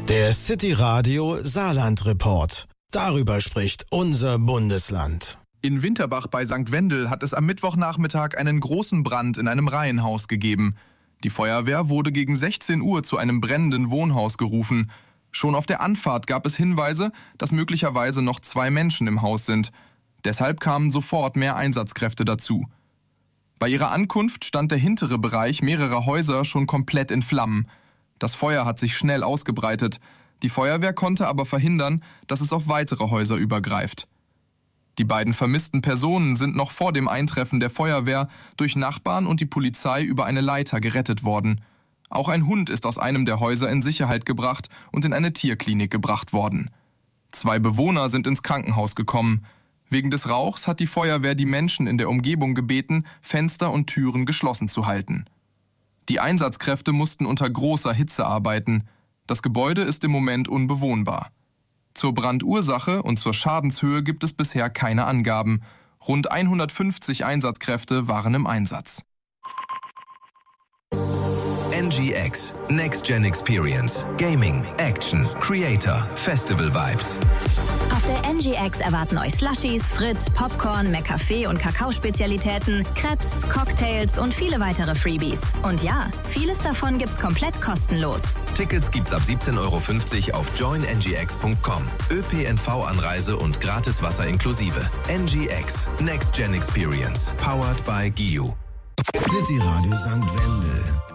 Der City Radio Saarland Report. Darüber spricht unser Bundesland. In Winterbach bei St. Wendel hat es am Mittwochnachmittag einen großen Brand in einem Reihenhaus gegeben. Die Feuerwehr wurde gegen 16 Uhr zu einem brennenden Wohnhaus gerufen. Schon auf der Anfahrt gab es Hinweise, dass möglicherweise noch 2 Menschen im Haus sind. Deshalb kamen sofort mehr Einsatzkräfte dazu. Bei ihrer Ankunft stand der hintere Bereich mehrerer Häuser schon komplett in Flammen. Das Feuer hat sich schnell ausgebreitet. Die Feuerwehr konnte aber verhindern, dass es auf weitere Häuser übergreift. Die beiden vermissten Personen sind noch vor dem Eintreffen der Feuerwehr durch Nachbarn und die Polizei über eine Leiter gerettet worden. Auch ein Hund ist aus einem der Häuser in Sicherheit gebracht und in eine Tierklinik gebracht worden. 2 Bewohner sind ins Krankenhaus gekommen. Wegen des Rauchs hat die Feuerwehr die Menschen in der Umgebung gebeten, Fenster und Türen geschlossen zu halten. Die Einsatzkräfte mussten unter großer Hitze arbeiten. Das Gebäude ist im Moment unbewohnbar. Zur Brandursache und zur Schadenshöhe gibt es bisher keine Angaben. Rund 150 Einsatzkräfte waren im Einsatz. NGX, Next Gen Experience, Gaming, Action, Creator, Festival Vibes. Auf der NGX erwarten euch Slushies, Fritt, Popcorn, McCafé und Kakaospezialitäten, Crepes, Cocktails und viele weitere Freebies. Und ja, vieles davon gibt's komplett kostenlos. Tickets gibt's ab 17,50 € auf joinngx.com. ÖPNV-Anreise und gratis Wasser inklusive. NGX, Next Gen Experience, powered by GIU. City Radio St. Wendel.